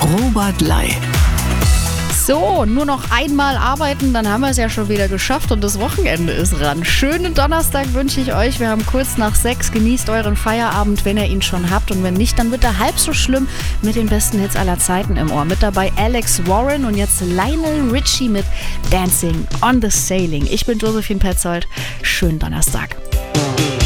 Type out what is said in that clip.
Robert Ley. So, nur noch einmal arbeiten, dann haben wir es ja schon wieder geschafft und das Wochenende ist ran. Schönen Donnerstag wünsche ich euch. Wir haben kurz nach 6. Genießt euren Feierabend, wenn ihr ihn schon habt. Und wenn nicht, dann wird er halb so schlimm mit den besten Hits aller Zeiten im Ohr. Mit dabei Alex Warren und jetzt Lionel Richie mit Dancing on the Sailing. Ich bin Josephine Petzold. Schönen Donnerstag.